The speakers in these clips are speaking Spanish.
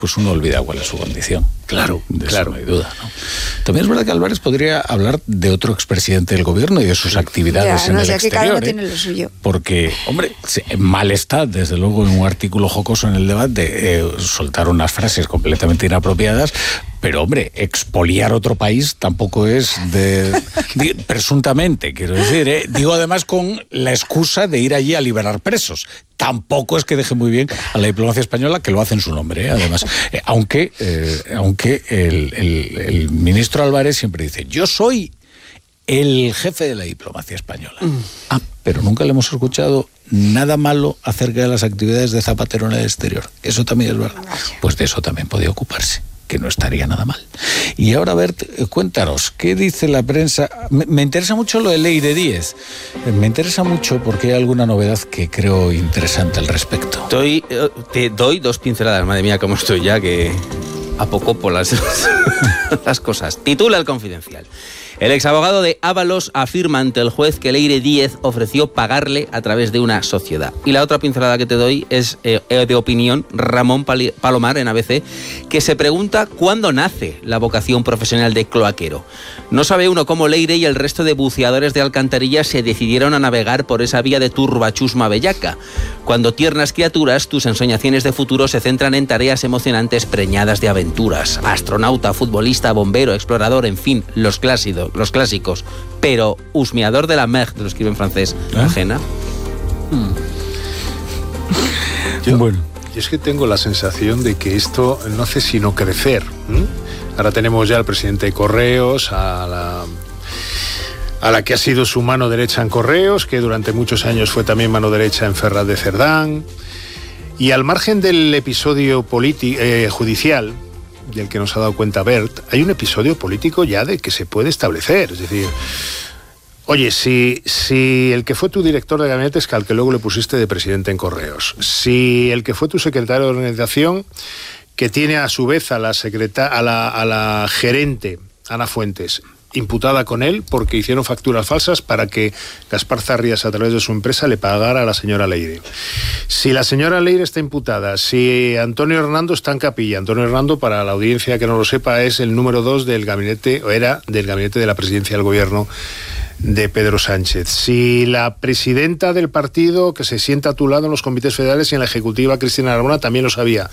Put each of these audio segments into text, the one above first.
pues uno olvida cuál es su condición. Claro, de claro. eso no hay duda, ¿no? También es verdad que Álvarez podría hablar de otro expresidente del gobierno y de sus actividades en el exterior. Que cada uno tiene lo suyo. Porque, hombre, mal está, desde luego, en un artículo jocoso en el debate, soltar unas frases completamente inapropiadas, pero, hombre, expoliar otro país tampoco es presuntamente, quiero decir, digo además con la excusa de ir allí a liberar presos. Tampoco es que deje muy bien a la diplomacia española, que lo hace en su nombre, además. Aunque el ministro Álvarez siempre dice, yo soy el jefe de la diplomacia española. Pero nunca le hemos escuchado nada malo acerca de las actividades de Zapatero en el exterior. Eso también es verdad. Pues de eso también podía ocuparse, que no estaría nada mal. Y ahora, Bert, cuéntanos, ¿qué dice la prensa? Me interesa mucho lo de Leire Díez. Me interesa mucho porque hay alguna novedad que creo interesante al respecto. Te doy dos pinceladas, madre mía, cómo estoy ya, que a poco por las cosas. Titula El Confidencial. El exabogado de Ábalos afirma ante el juez que Leire Díez ofreció pagarle a través de una sociedad. Y la otra pincelada que te doy es de opinión, Ramón Palomar en ABC, que se pregunta cuándo nace la vocación profesional de cloaquero. No sabe uno cómo Leire y el resto de buceadores de alcantarillas se decidieron a navegar por esa vía de turbachusma bellaca. Cuando tiernas criaturas, tus ensoñaciones de futuro se centran en tareas emocionantes preñadas de aventuras. Astronauta, futbolista, bombero, explorador, en fin, los clásicos. Pero husmeador de la mer, lo escribe en francés, ajena. Yo es que tengo la sensación de que esto no hace sino crecer. Ahora tenemos ya al presidente de Correos, a la que ha sido su mano derecha en Correos, que durante muchos años fue también mano derecha en Ferraz de Cerdán. Y al margen del episodio judicial, del que nos ha dado cuenta Bert, hay un episodio político ya de que se puede establecer. Es decir, oye, si el que fue tu director de gabinete es al que luego le pusiste de presidente en Correos, si el que fue tu secretario de organización, que tiene a su vez a la gerente, Ana Fuentes, imputada con él porque hicieron facturas falsas para que Gaspar Zarrías, a través de su empresa, le pagara a la señora Leire. Si la señora Leire está imputada, si Antonio Hernando está en capilla, Antonio Hernando, para la audiencia que no lo sepa, es el número 2 del gabinete, o era del gabinete de la presidencia del gobierno de Pedro Sánchez. Si la presidenta del partido que se sienta a tu lado en los comités federales y en la ejecutiva, Cristina Arbona, también lo sabía.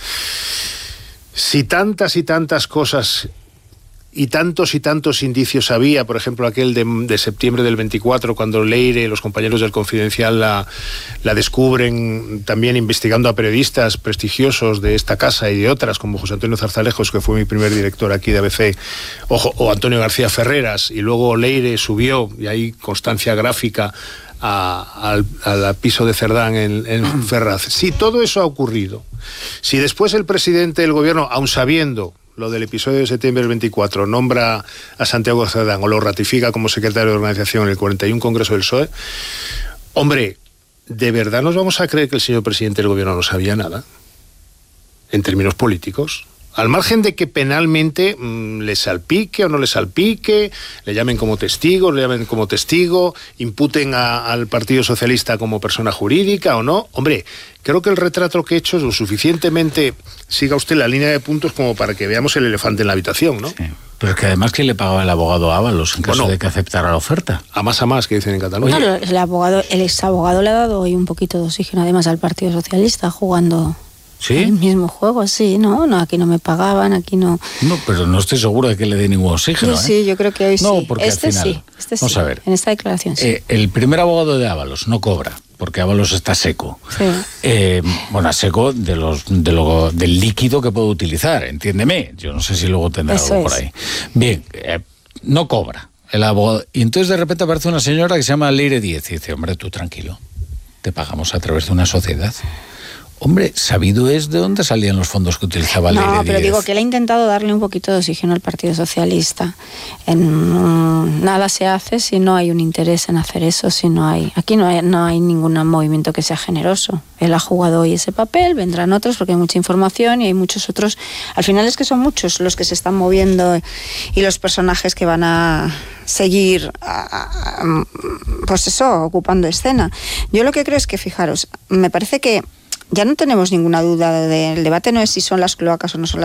Si tantas y tantas cosas y tantos indicios había, por ejemplo aquel de septiembre del 24, cuando Leire, los compañeros del Confidencial la descubren también investigando a periodistas prestigiosos de esta casa y de otras, como José Antonio Zarzalejos, que fue mi primer director aquí de ABC, o Antonio García Ferreras, y luego Leire subió, y hay constancia gráfica, al piso de Cerdán en Ferraz. Si todo eso ha ocurrido, si después el presidente del gobierno, aun sabiendo lo del episodio de septiembre del 24, nombra a Santiago Cerdán o lo ratifica como secretario de organización en el 41 Congreso del PSOE, hombre, ¿de verdad nos vamos a creer que el señor presidente del gobierno no sabía nada? En términos políticos. Al margen de que penalmente le salpique o no le salpique, le llamen como testigo, imputen al Partido Socialista como persona jurídica o no, hombre, creo que el retrato que he hecho es lo suficientemente, siga usted la línea de puntos como para que veamos el elefante en la habitación, ¿no? Sí. Pero es que además, ¿quién le pagaba el abogado a Ábalos en caso de que aceptara la oferta? A más, que dicen en Cataluña. Claro, el exabogado le ha dado hoy un poquito de oxígeno además al Partido Socialista jugando... ¿Sí? El mismo juego, sí, no, aquí no me pagaban, aquí no... No, pero no estoy seguro de que le dé ningún oxígeno. Sí, yo creo que hoy no, sí. Porque al final, vamos a ver. En esta declaración sí. El primer abogado de Ábalos no cobra, porque Ábalos está seco. Sí. Seco del líquido que puede utilizar, entiéndeme. Yo no sé si luego tendrá algo por ahí. Bien, no cobra el abogado. Y entonces de repente aparece una señora que se llama Leire Díez y dice, hombre, tú tranquilo, te pagamos a través de una sociedad. Hombre, sabido es de dónde salían los fondos que utilizaba Leire Díez. No, pero digo que él ha intentado darle un poquito de oxígeno al Partido Socialista. Nada se hace si no hay un interés en hacer eso, si no hay... Aquí no hay ningún movimiento que sea generoso. Él ha jugado hoy ese papel, vendrán otros porque hay mucha información y hay muchos otros. Al final es que son muchos los que se están moviendo y los personajes que van a seguir, pues eso, ocupando escena. Yo lo que creo es que, fijaros, me parece que ya no tenemos ninguna duda del debate, no es si son las cloacas o no son las